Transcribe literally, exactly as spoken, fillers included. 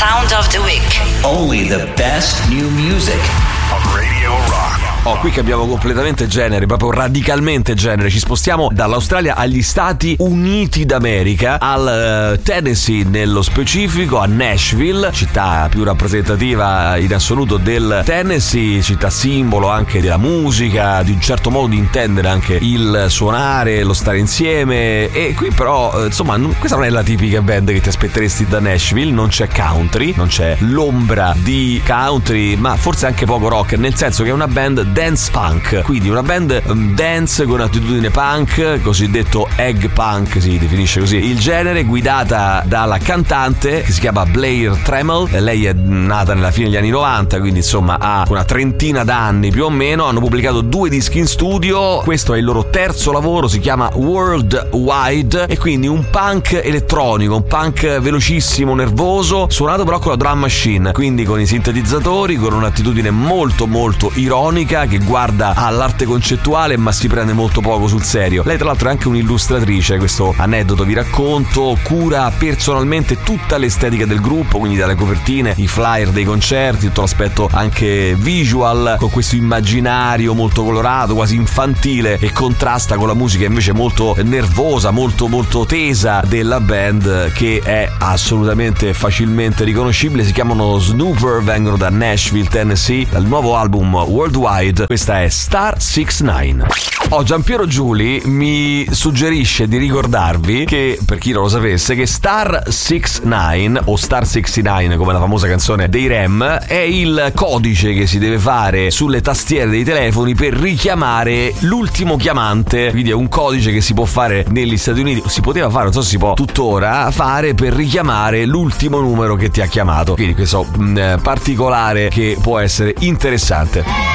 Sound of the Week. Only the best new music on Radio Rock. Oh, qui cambiamo completamente genere, proprio radicalmente genere. Ci spostiamo dall'Australia agli Stati Uniti d'America, al uh, Tennessee nello specifico, a Nashville, città più rappresentativa in assoluto del Tennessee, città simbolo anche della musica, di un certo modo di intendere anche il suonare, lo stare insieme. E qui però, insomma, questa non è la tipica band che ti aspetteresti da Nashville. Non c'è country, non c'è l'ombra di country, ma forse anche poco rock, nel senso che è una band dance punk, quindi una band um, dance con attitudine punk, cosiddetto egg punk si definisce così il genere, guidata dalla cantante che si chiama Blair Tremmel. Lei è nata nella fine degli anni novanta, quindi insomma ha una trentina d'anni più o meno. Hanno pubblicato due dischi in studio, questo è il loro terzo lavoro, si chiama Worldwide, e quindi un punk elettronico, un punk velocissimo, nervoso, suonato però con la drum machine, quindi con i sintetizzatori, con un'attitudine molto molto ironica che guarda all'arte concettuale ma si prende molto poco sul serio. Lei tra l'altro è anche un'illustratrice, questo aneddoto vi racconto, cura personalmente tutta l'estetica del gruppo, quindi dalle copertine, i flyer dei concerti, tutto l'aspetto anche visual, con questo immaginario molto colorato, quasi infantile, e contrasta con la musica invece molto nervosa, molto molto tesa della band, che è assolutamente facilmente riconoscibile. Si chiamano Snooper, vengono da Nashville, Tennessee, dal nuovo album Worldwide. Questa è Star sessantanove. Oh, Giampiero Giuli mi suggerisce di ricordarvi che, per chi non lo sapesse, che Star sessantanove o Star sessantanove, come la famosa canzone dei Rem, è il codice che si deve fare sulle tastiere dei telefoni per richiamare l'ultimo chiamante. Quindi è un codice che si può fare negli Stati Uniti, si poteva fare, non so se si può tuttora fare, per richiamare l'ultimo numero che ti ha chiamato. Quindi questo mh, particolare che può essere interessante.